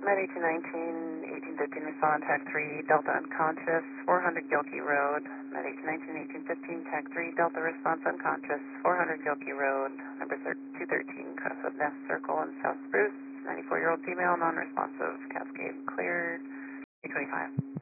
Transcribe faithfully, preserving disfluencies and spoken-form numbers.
Med eighteen nineteen, eighteen fifteen, respond, tag three, Delta unconscious, four hundred Gilkey Road. Med eighteen nineteen, eighteen fifteen, tag three, Delta response unconscious, four hundred Gilkey Road, number two thirteen, Crestwood Nest Circle in South Spruce, ninety-four-year-old female, non-responsive, Cascade cleared, three twenty-five.